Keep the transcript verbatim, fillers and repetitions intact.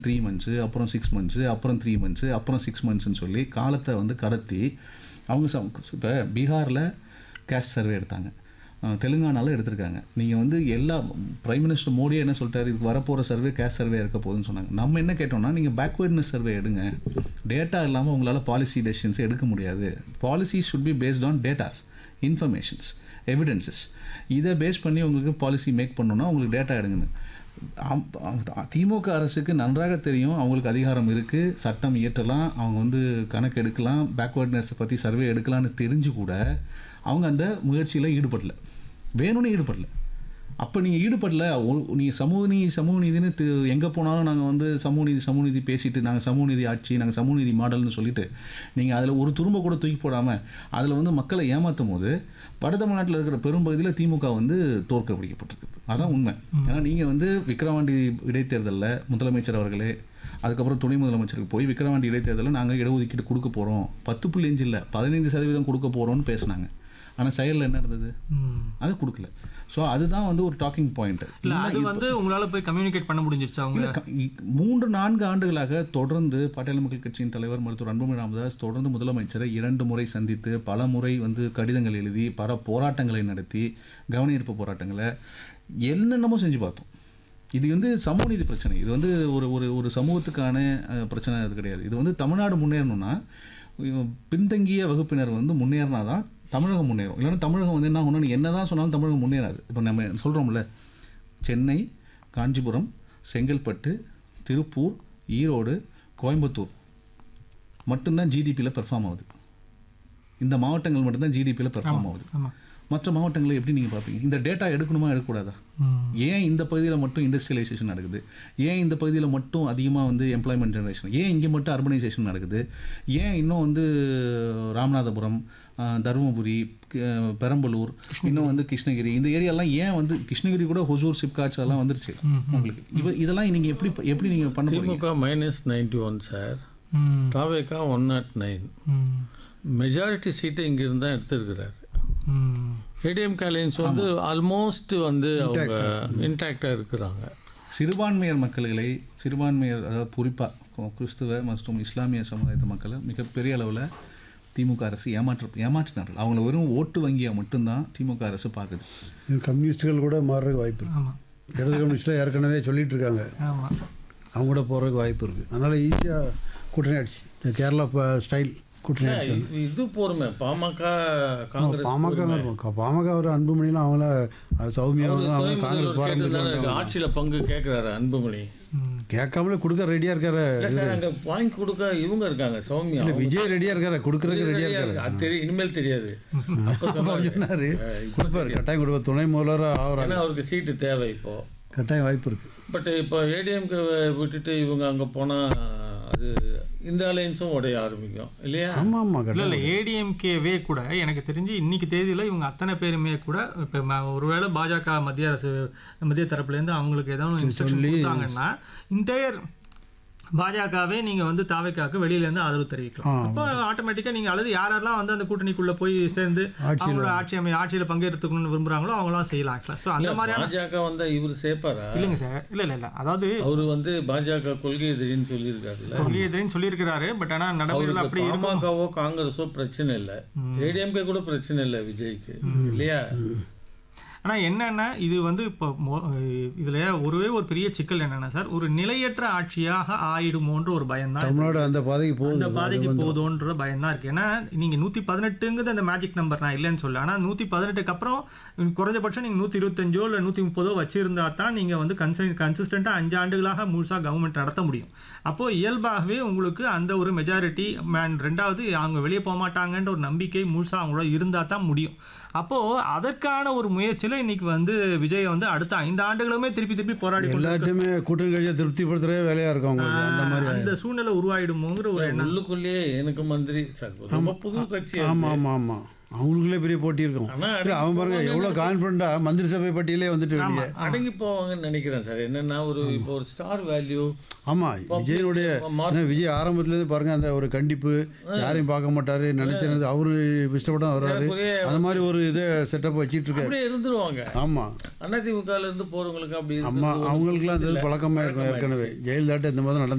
Three months அப்புறம் six months அப்புறம் three months அப்புறம் சிக்ஸ் மந்த்ஸ்ன்னு சொல்லி காலத்தை வந்து கடத்தி அவங்க ச இப்போ பீகாரில் கேஸ்ட் சர்வே எடுத்தாங்க, தெலுங்கானாவில் எடுத்திருக்காங்க. நீங்கள் வந்து எல்லா பிரைம் மினிஸ்டர் மோடியே என்ன சொல்லிட்டாரு, இதுக்கு வரப்போகிற சர்வே கேஸ்ட் சர்வே இருக்க போகுதுன்னு சொன்னாங்க. நம்ம என்ன கேட்டோம்னா, நீங்கள் பேக்வேர்ட்னஸ் சர்வே எடுங்க, டேட்டா இல்லாமல் உங்களால் பாலிசி டெசிஷன்ஸ் எடுக்க முடியாது. Policy should be based on datas, informations, evidences. இதை பேஸ் பண்ணி உங்களுக்கு பாலிசி மேக் பண்ணணுன்னா உங்களுக்கு டேட்டா எடுங்கன்னு. திமுக அரசுக்கு நன்றாக தெரியும் அவங்களுக்கு அதிகாரம் இருக்குது, சட்டம் இயற்றலாம், அவங்க வந்து கணக்கு எடுக்கலாம், பேக்வேர்ட்னஸை பற்றி சர்வே எடுக்கலான்னு தெரிஞ்சு கூட அவங்க அந்த முயற்சியில் ஈடுபடல, வேணும்னு ஈடுபடல. அப்போ நீங்கள் ஈடுபடல, நீங்கள் சமூக நீதி சமூக நீதினு எங்கே போனாலும் நாங்கள் வந்து சமூக நீதி சமூக நீதி பேசிட்டு நாங்கள் சமூக நீதி ஆட்சி, நாங்கள் சமூக நீதி மாடல்னு சொல்லிட்டு நீங்கள் அதில் ஒரு துரும்ப கூட தூக்கி போடாமல் அதில் வந்து மக்களை ஏமாற்றும் போது வட தமிழ்நாட்டில் இருக்கிற பெரும்பகுதியில் திமுக வந்து தோற்க பிடிக்கப்பட்டிருக்கு. அதான் உண்மை. ஏன்னா நீங்கள் வந்து விக்கிரவாண்டி இடைத்தேர்தலில் முதலமைச்சர் அவர்களே, அதுக்கப்புறம் துணை முதலமைச்சருக்கு போய் விக்கிரவாண்டி இடைத்தேர்தலில் நாங்கள் இடஒதுக்கீடு கொடுக்க போகிறோம், பத்து புள்ளி அஞ்சு இல்லை பதினைந்து சதவீதம் கொடுக்க போகிறோம்னு பேசினாங்க. ஆனால் செயலில் என்ன இருந்தது, அது கொடுக்கல. ஸோ அதுதான் வந்து ஒரு டாக்கிங் பாயிண்ட். இல்லை அது வந்து உங்களால் போய் கம்யூனிகேட் பண்ண முடிஞ்சிருச்சு. அவங்க மூன்று நான்கு ஆண்டுகளாக தொடர்ந்து பாட்டாளி மக்கள் கட்சியின் தலைவர் மருத்துவர் அன்புமணி ராமதாஸ் தொடர்ந்து முதலமைச்சரை இரண்டு முறை சந்தித்து பல முறை வந்து கடிதங்கள் எழுதி பல போராட்டங்களை நடத்தி கவனஈர்ப்பு போராட்டங்களை என்னென்னமோ செஞ்சு பார்த்தோம். இது வந்து சமூக நீதி பிரச்சனை, இது வந்து ஒரு ஒரு ஒரு சமூகத்துக்கான பிரச்சனை அது கிடையாது. இது வந்து தமிழ்நாடு முன்னேறணும்னா பின்தங்கிய வகுப்பினர் வந்து முன்னேறினா தான் தமிழகம் முன்னேறும். இல்லைன்னா தமிழகம் வந்து என்ன ஒன்று என்ன தான் சொன்னாலும் தமிழகம் முன்னேறாது. இப்போ நம்ம சொல்கிறோம்ல, சென்னை, காஞ்சிபுரம், செங்கல்பட்டு, திருப்பூர், ஈரோடு, கோயம்புத்தூர் மட்டும்தான் ஜிடிபியில் பெர்ஃபார்ம் ஆகுது. இந்த மாவட்டங்கள் மட்டும்தான் ஜிடிபியில் பெர்ஃபார்ம் ஆகுது. மற்ற மாவட்டங்களை எப்படி நீங்கள் பார்ப்பீங்க? இந்த டேட்டா எடுக்கணுமா எடுக்கக்கூடாதா? ஏன் இந்த பகுதியில் மட்டும் இண்டஸ்ட்ரியலைசேஷன் நடக்குது, ஏன் இந்த பகுதியில் மட்டும் அதிகமாக வந்து எம்ப்ளாய்மெண்ட் ஜெனரேஷன், ஏன் இங்கே மட்டும் அர்பனைசேஷன் நடக்குது, ஏன் இன்னும் வந்து ராமநாதபுரம், தருமபுரி, பெரம்பலூர், இன்னும் வந்து கிருஷ்ணகிரி, இந்த ஏரியாலாம் ஏன் வந்து கிருஷ்ணகிரி கூட ஹொசூர், சிப்காட்ஸ் எல்லாம் வந்துருச்சு உங்களுக்கு. இவ இதெல்லாம் நீங்கள் எப்படி எப்படி நீங்கள் பண்ண போறீங்க? திமுக minus ninety one sir, TVK one not nine majority சீட்டை இங்கிருந்து தான் எடுத்துருக்கிறார். ஏடிஎம்கே அலையன்ஸ் வந்து ஆல்மோஸ்ட் வந்து அவங்க இன்டாக்டாக இருக்கிறாங்க. சிறுபான்மையர் மக்களை சிறுபான்மையர் அதாவது குறிப்பாக கிறிஸ்துவ மற்றும் இஸ்லாமிய சமுதாயத்து மக்களை மிகப்பெரிய அளவில் திமுக அரசு ஏமாற்ற ஏமாற்றினார்கள். அவங்கள வெறும் ஓட்டு வங்கியாக மட்டும்தான் திமுக அரசு பார்க்குது. கம்யூனிஸ்டுகள் கூட மாறுறதுக்கு வாய்ப்பு இருக்குது. இடது கம்யூனிஸ்டில் ஏற்கனவே சொல்லிட்டு இருக்காங்க, அவங்க கூட போகிறதுக்கு வாய்ப்பு இருக்குது. அதனால் ஈஸியாக கூட்டணி ஆயிடுச்சு. கேரளா ஸ்டைல் கூட்டணி ஆயிடுச்சு. இது போருமே பாமக காங்கிரஸ் பாமக பாமக ஒரு அன்புமணிலாம் அவங்கள சௌமியாக காங்கிரஸ் பாரம்பரிய ஆட்சியில் பங்கு கேட்குறாரு அன்புமணி, கேட்காமலே கொடுக்க ரெடியாக இருக்காரு. சார் அங்கே வாங்கி கொடுக்க இவங்க இருக்காங்க, சௌமியா விஜய் ரெடியாக இருக்காரு, கொடுக்குறதுக்கு ரெடியாக இருக்காரு. அது தெரியும், இனிமேல் தெரியாது. சொன்னாரு கொடுப்பாரு, கட்டாயம் கொடுப்பார், துணை முதல்வராக ஆகிறாங்க. அவருக்கு சீட்டு தேவை, இப்போ கட்டாயம் வாய்ப்பு இருக்குது. பட் இப்போ ஏடிஎம்கே விட்டுட்டு இவங்க அங்கே போனால் அது இந்த அலையன்ஸும் உடைய ஆரம்பிக்கும் இல்லையா? ஆமாம் ஆமாம். இல்லை இல்லை ஏடிஎம்கேவே கூட எனக்கு தெரிஞ்சு இன்னைக்கு தேதியில் இவங்க அத்தனை பேருமே கூட இப்போ ஒருவேளை பாஜக மத்திய அரசு மத்திய தரப்புலேருந்து அவங்களுக்கு ஏதாவது இன்ஸ்ட்ரக்ஷன் கொடுத்தாங்கன்னா இன்டையர் பாஜகவே நீங்கள் வந்து தாவேக்காவுக்கு வெளியிலேருந்து ஆதரவு தெரிவிக்கலாம். அப்போ ஆட்டோமேட்டிக்காக நீங்கள் அல்லது யாரெல்லாம் வந்து அந்த கூட்டணிக்குள்ளே போய் சேர்ந்து அவங்களோட ஆட்சி அமை ஆட்சியில் பங்கேற்றுக்கணும்னு விரும்புகிறாங்களோ அவங்களாம் செய்யலாம். ஸோ அந்த மாதிரியான பாஜக வந்து இவர் சேர்ப்பாரா? இல்லைங்க சார், இல்லை இல்லை இல்லை அதாவது அவர் வந்து பாஜக கொள்கை எதிரின்னு சொல்லியிருக்காரு, கொள்கை எதிரின்னு சொல்லியிருக்கிறாரு. பட் ஆனால் நடைமுறையில் அப்படி பாமகவோ காங்கிரஸோ பிரச்சனை இல்லை, ஏடிஎம்கே கூட பிரச்சனை இல்லை விஜய்க்கு இல்லையா? ஆனால் என்னென்னா இது வந்து இப்போ இதில் ஒருவே ஒரு பெரிய சிக்கல் என்னென்னா சார், ஒரு நிலையற்ற ஆட்சியாக ஆயிடுமோன்ற ஒரு பயம்தான் தமிழ்நாடு அந்த பாதைக்கு போகுது, அந்த பாதைக்கு போகுதோன்ற பயம்தான் இருக்குது. ஏன்னா நீங்கள் நூற்றி பதினெட்டுங்கிறது அந்த மேஜிக் நம்பர் நான் இல்லைன்னு சொல்ல, ஆனால் நூற்றி பதினெட்டுக்கு அப்புறம் குறைஞ்சபட்சம் நீங்கள் நூற்றி இருபத்தஞ்சோ இல்லை நூற்றி முப்பதோ வச்சுருந்தா தான் நீங்கள் வந்து கன்சன் கன்சிஸ்டண்ட்டாக அஞ்சு ஆண்டுகளாக முழுசாக கவர்மெண்ட் நடத்த முடியும். அப்போது இயல்பாகவே உங்களுக்கு அந்த ஒரு மெஜாரிட்டி அண்ட் ரெண்டாவது அவங்க வெளியே போக மாட்டாங்கன்ற ஒரு நம்பிக்கை முழுசாக அவங்களோட இருந்தால் தான் முடியும். அப்போது அதற்கான ஒரு முயற்சியில் இன்னைக்கு வந்து விஜய் வந்து அடுத்த ஐந்து ஆண்டுகளுமே திருப்பி திருப்பி போராடி எல்லாத்தையுமே கூட்டணி கட்சியை திருப்திப்படுத்துறதே வேலையாக இருக்கும். அந்த மாதிரி அந்த சூழ்நிலை உருவாயிடுமோங்கிற ஒரு உள்ளுக்குள்ளேயே எனக்கு மந்திரி சார் ரொம்ப புது கட்சி. ஆமாம் ஆமாம் ஆமாம். அவங்களுக்குள்ளே பெரிய போட்டி இருக்கும். ஆனா இல்ல, அவன் பாருங்க எவ்வளோ கான்ஃபிடண்ட்டாக மந்திரி சபை பட்டியலே வந்துட்டு வெளியே. அடங்கி போவாங்கன்னு நினைக்கிறேன் சார். என்னன்னா ஒரு இப்போ ஒரு ஸ்டார் வேல்யூ. ஆமாம், விஜயனுடைய ஏன்னா விஜய் ஆரம்பத்துலேருந்து பாருங்க அந்த ஒரு கண்டிப்பு, யாரையும் பார்க்க மாட்டாரு, நினைச்சது அவரு இஷ்டப்பட வர்றாரு, அந்த மாதிரி ஒரு இதை செட்டப் வச்சிட்டு இருக்காரு. அப்படியே இருந்துருவாங்க. ஆமாம், அதிமுகல இருந்து போறவங்களுக்கு அப்படி ஆமாம், அவங்களுக்குலாம் அந்த பழக்கமாக இருக்கும் ஏற்கனவே. ஜெயலலிதாட்ட இந்த மாதிரி நடந்து